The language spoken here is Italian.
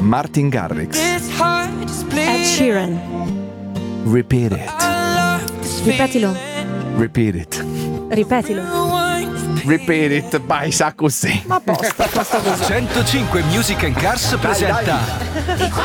Martin Garrix. Ed Sheeran. Repeat it. Ripetilo. Repeat it. Ripetilo. Repeat it. Vai, sa così. Ma posto così. 105 Music and Cars presenta